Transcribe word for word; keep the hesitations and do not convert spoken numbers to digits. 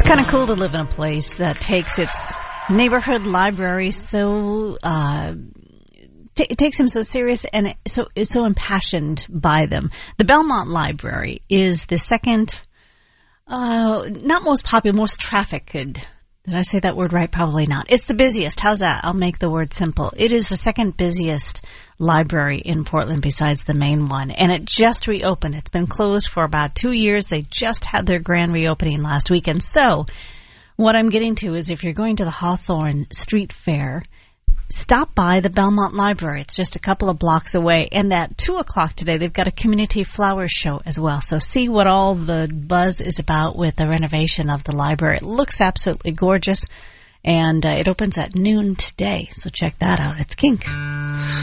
kind of cool to live in a place that takes its neighborhood library so uh t- it takes them so serious and so is so impassioned by them. The Belmont Library is the second, uh not most popular, most trafficked. Did I say that word right? Probably not. It's the busiest. How's that? I'll make the word simple. It is the second busiest library in Portland besides the main one. And it just reopened. It's been closed for about two years. They just had their grand reopening last week. And so what I'm getting to is if you're going to the Hawthorne Street Fair, stop by the Belmont Library. It's just a couple of blocks away. And at two o'clock today, they've got a community flower show as well. So see what all the buzz is about with the renovation of the library. It looks absolutely gorgeous. And uh, it opens at noon today. So check that out. It's Kink.